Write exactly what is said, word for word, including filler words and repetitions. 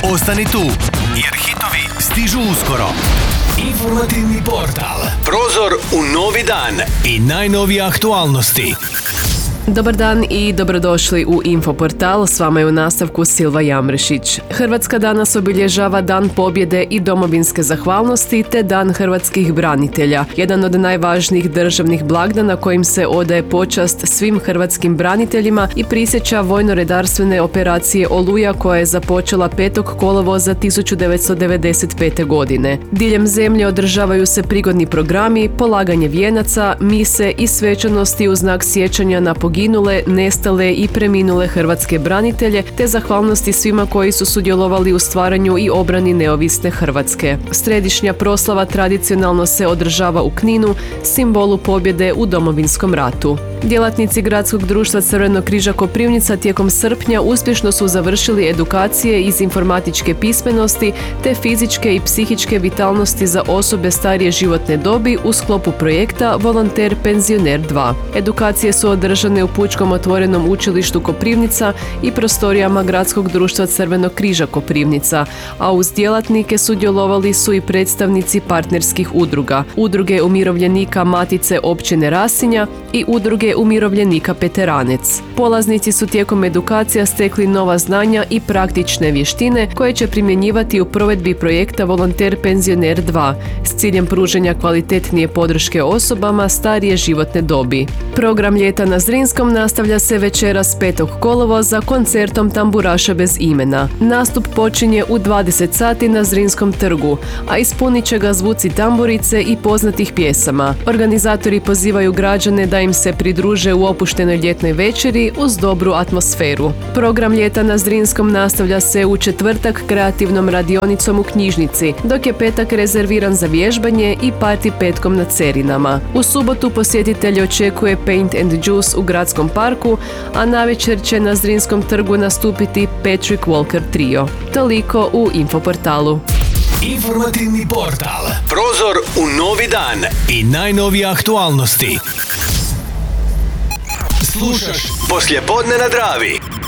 Ostani tu, jer hitovi stižu uskoro. Informativni portal. Prozor u novi dan i najnovije aktualnosti. Dobar dan i dobrodošli u Infoportal, s vama je u nastavku Silva Jamrešić. Hrvatska danas obilježava Dan pobjede i domovinske zahvalnosti te Dan hrvatskih branitelja, jedan od najvažnijih državnih blagdana kojim se odaje počast svim hrvatskim braniteljima i prisjeća vojno-redarstvene operacije Oluja koja je započela petog kolovoza tisuću devetsto devedeset pete. godine. Diljem zemlje održavaju se prigodni programi, polaganje vijenaca, mise i svečanosti u znak sjećanja na poginule, nestale i preminule hrvatske branitelje, te zahvalnosti svima koji su sudjelovali u stvaranju i obrani neovisne Hrvatske. Središnja proslava tradicionalno se održava u Kninu, simbolu pobjede u Domovinskom ratu. Djelatnici Gradskog društva Crvenog križa Koprivnica tijekom srpnja uspješno su završili edukacije iz informatičke pismenosti te fizičke i psihičke vitalnosti za osobe starije životne dobi u sklopu projekta Volonter Penzioner dva. Edukacije su održane u Pučkom otvorenom učilištu Koprivnica i prostorijama Gradskog društva Crvenog križa Koprivnica, a uz djelatnike sudjelovali su i predstavnici partnerskih udruga, Udruge umirovljenika Matice općine Rasinja i Udruge umirovljenika Peteranec. Polaznici su tijekom edukacija stekli nova znanja i praktične vještine koje će primjenjivati u provedbi projekta Volonter Penzioner dva s ciljem pružanja kvalitetnije podrške osobama starije životne dobi. Program ljeta na Zrinskom nastavlja se večeras petog kolovoza koncertom Tamburaša bez imena. Nastup počinje u dvadeset sati na Zrinskom trgu, a ispunit će ga zvuci tamburice i poznatih pjesama. Organizatori pozivaju građane da im se pridruže u opuštenoj ljetnoj večeri uz dobru atmosferu. Program ljeta na Zrinskom nastavlja se u četvrtak kreativnom radionicom u knjižnici, dok je petak rezerviran za vježbanje i parti petkom na Cerinama. U subotu posjetitelji očekuje Paint and Juice u Gradskom parku, a navečer će na Zrinskom trgu nastupiti Patrick Walker Trio. Toliko u Infoportalu. Informativni portal. Prozor u novi dan i najnovije aktualnosti. Slušaš Poslijepodne na Dravi.